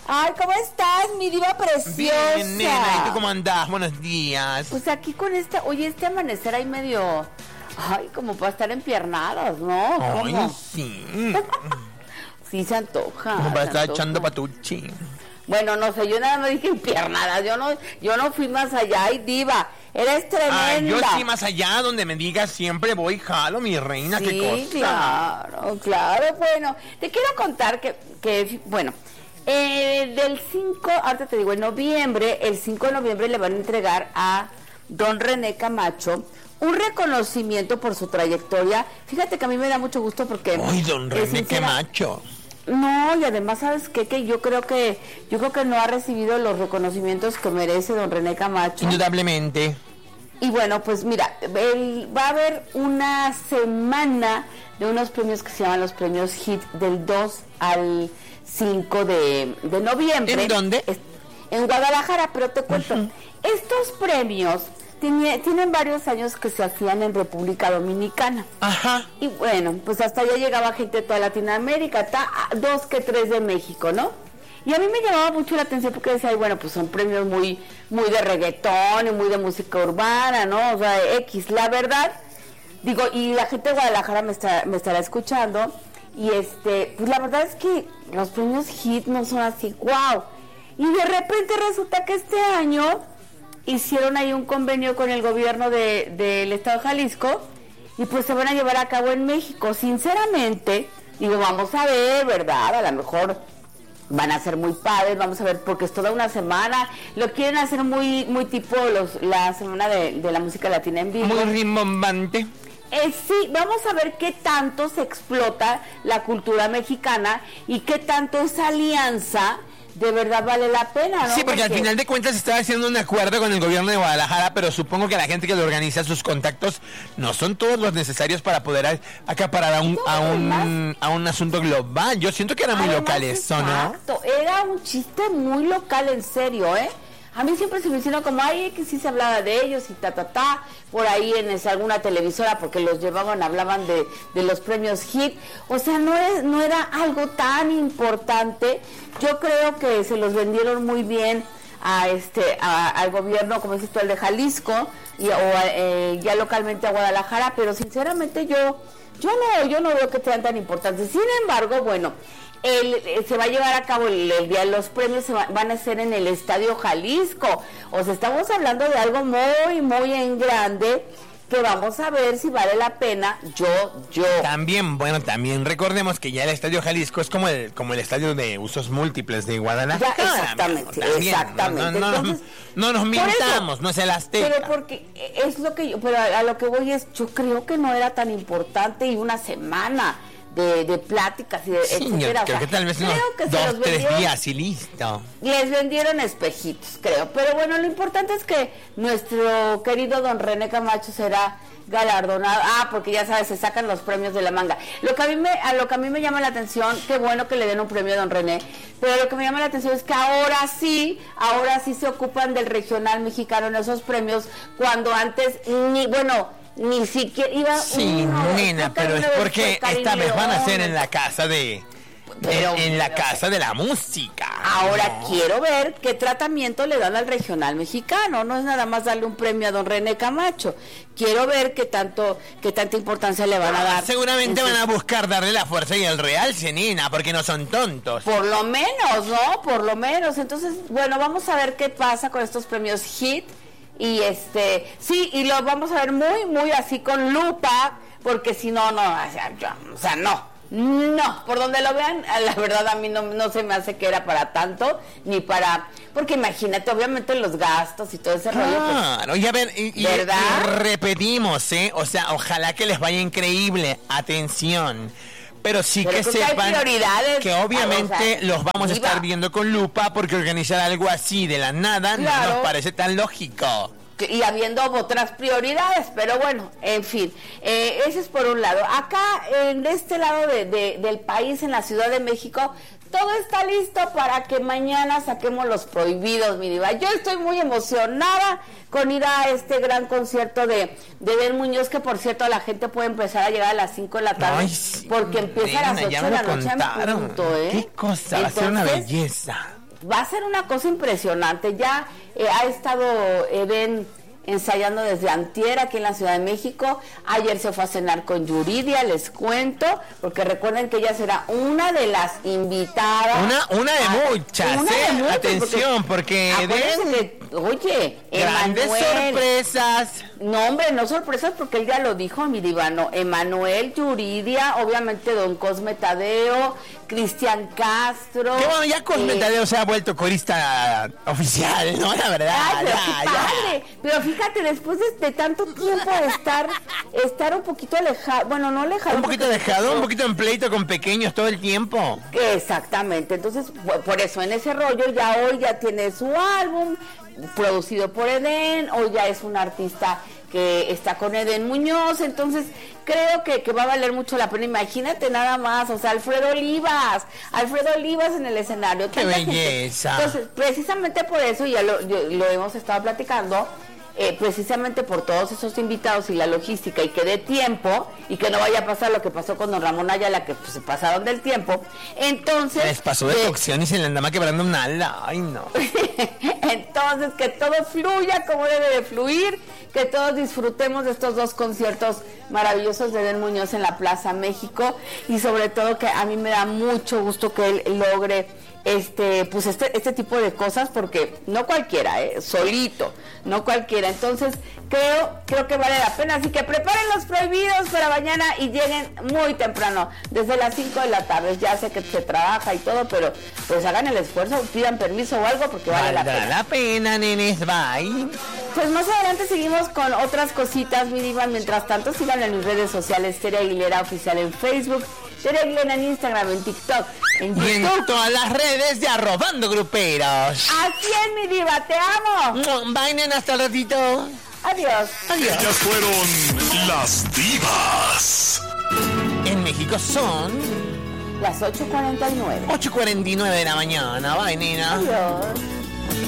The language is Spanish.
Ay, ¿cómo estás, mi diva preciosa? Bien, nena, ¿y tú cómo andás? Buenos días. Pues aquí con este amanecer ahí medio... Ay, como para estar empiernados, ¿no? Ay, ¿Cómo? sí. Sí se antoja. Como para se estar antoja. echando patuchi. Bueno, no sé, yo nada más dije empiernadas, yo no fui más allá. Ay, diva, eres tremenda. Ay, yo sí más allá, donde me digas siempre voy, jalo, mi reina, Sí, qué cosa. claro, bueno. Te quiero contar que bueno, del 5, ahorita te digo, el 5 de noviembre le van a entregar a don René Camacho un reconocimiento por su trayectoria. Fíjate que a mí me da mucho gusto porque... Ay, don René Camacho. No, y además, ¿sabes qué? Que yo creo que no ha recibido los reconocimientos que merece don René Camacho. Indudablemente. Y bueno, pues mira, va a haber una semana de unos premios que se llaman los premios HIT del 2 al 5 de noviembre. ¿En dónde? En Guadalajara, pero te cuento, estos premios tienen varios años que se hacían en República Dominicana. Ajá. Y bueno, pues hasta allá llegaba gente de toda Latinoamérica, 2 que 3 de México, ¿no? Y a mí me llamaba mucho la atención porque decía, bueno, pues son premios muy de reggaetón y muy de música urbana, ¿no? O sea, X, la verdad, digo, y la gente de Guadalajara me estará escuchando, y pues la verdad es que los premios HIT no son así, wow. Y de repente resulta que este año hicieron ahí un convenio con el gobierno del estado de Jalisco, y pues se van a llevar a cabo en México. Sinceramente, digo, vamos a ver, ¿verdad? A lo mejor van a ser muy padres, vamos a ver, porque es toda una semana, lo quieren hacer muy tipo la semana de la música latina en vivo. Muy rimbombante. Sí, vamos a ver qué tanto se explota la cultura mexicana y qué tanto esa alianza de verdad vale la pena, ¿no? Sí, porque al final de cuentas se está haciendo un acuerdo con el gobierno de Guadalajara, pero supongo que la gente que lo organiza, sus contactos, no son todos los necesarios para poder acaparar a un asunto global. Yo siento que era muy local eso, ¿no? Exacto, era un chiste muy local, en serio, ¿eh? A mí siempre se me hicieron como, ay, que sí se hablaba de ellos y por ahí en alguna televisora, porque los llevaban, hablaban de los premios HIT. O sea, no era algo tan importante. Yo creo que se los vendieron muy bien al gobierno, como dices tú, al de Jalisco, ya localmente a Guadalajara, pero sinceramente yo no veo que sean tan importantes. Sin embargo, bueno, se va a llevar a cabo el día de los premios, van a ser en el Estadio Jalisco. O sea, estamos hablando de algo muy en grande, que vamos a ver si vale la pena. También recordemos que ya el Estadio Jalisco es como el estadio de usos múltiples de Guadalajara. Ya, exactamente. Entonces, no nos mintamos, no es el Azteca. Pero porque pero a lo que voy es, yo creo que no era tan importante, y una semana de pláticas y etcétera. Creo que tal vez unos 2-3 días y listo. Les vendieron espejitos, creo. Pero bueno, lo importante es que nuestro querido don René Camacho será galardonado. Porque ya sabes, se sacan los premios de la manga. Lo que a mí me llama la atención, qué bueno que le den un premio a don René, pero lo que me llama la atención es que ahora sí se ocupan del regional mexicano en esos premios, cuando antes ni siquiera iba. Sí, nena, pero es porque esta vez van a ser en la casa de la música. Ahora quiero ver qué tratamiento le dan al regional mexicano. No es nada más darle un premio a don René Camacho. Quiero ver qué tanta importancia le van a dar. Seguramente van a buscar darle la fuerza y el realce, nena, porque no son tontos. Por lo menos, ¿no? Por lo menos. Entonces, bueno, vamos a ver qué pasa con estos premios HIT. Y y lo vamos a ver muy así con lupa, porque si no, no, por donde lo vean, la verdad a mí no se me hace que era para tanto, porque imagínate, obviamente los gastos y todo ese rollo. Claro, y a ver, y repetimos, o sea, ojalá que les vaya increíble, atención. Pero que sepan que obviamente los vamos a estar viendo con lupa, porque organizar algo así de la nada no nos parece tan lógico. Y habiendo otras prioridades, pero bueno, en fin, ese es por un lado. Acá, en este lado del país, en la Ciudad de México, todo está listo para que mañana saquemos los prohibidos, mi diva. Yo estoy muy emocionada con ir a este gran concierto de Den Muñoz, que por cierto la gente puede empezar a llegar a las 5 de la tarde. Ay, sí, porque empieza a las 8 de la noche en punto, Qué cosa, va a ser una belleza. va a ser una cosa impresionante. Ya ha estado Eden ensayando desde antier aquí en la Ciudad de México. Ayer se fue a cenar con Yuridia, les cuento, porque recuerden que ella será una de las invitadas. Una de muchas, atención, porque oye, grandes sorpresas. No, hombre, no sorpresas, porque él ya lo dijo, mi divano. Emanuel, Yuridia, obviamente Don Cosme Tadeo, Cristian Castro. Que bueno, ya Cosme Tadeo se ha vuelto corista oficial, ¿no? La verdad. Ay, pero qué padre. Pero fíjate, después de tanto tiempo de estar un poquito alejado, bueno, no alejado. Un poquito alejado, un poquito en pleito con pequeños todo el tiempo. Exactamente, entonces, por eso en ese rollo hoy ya tiene su álbum producido por Eden, hoy ya es un artista que está con Eden Muñoz, entonces creo que va a valer mucho la pena. Imagínate nada más, o sea, Alfredo Olivas en el escenario. ¡Qué belleza! Entonces, precisamente por eso, ya lo hemos estado platicando, precisamente por todos esos invitados y la logística, y que dé tiempo y que no vaya a pasar lo que pasó con don Ramón Ayala, que pues, se pasaron del tiempo. Entonces les pasó de cocción y se le andaba quebrando una ala. Ay, no. Entonces, que todo fluya como debe de fluir, que todos disfrutemos de estos dos conciertos maravillosos de Eden Muñoz en la Plaza México, y sobre todo que a mí me da mucho gusto que él logre este tipo de cosas, porque no cualquiera, solito, no cualquiera. Entonces creo que vale la pena, así que preparen los prohibidos para mañana y lleguen muy temprano, desde las 5 de la tarde. Ya sé que se trabaja y todo, pero pues hagan el esfuerzo, pidan permiso o algo, porque vale la pena. Vale la pena, nenes, bye. Pues más adelante seguimos con otras cositas, mi diva. Mientras tanto, sigan en mis redes sociales, Tere Aguilera Oficial en Facebook, Tere Aguilera en Instagram, en TikTok, en YouTube. Y en todas las redes de Arrobando Gruperos. Así es, mi diva, te amo. Bye, nena, hasta el ratito. Adiós. Adiós. Ellas fueron las divas. En México son las 8:49. 8:49 de la mañana. Bye, nena. Adiós.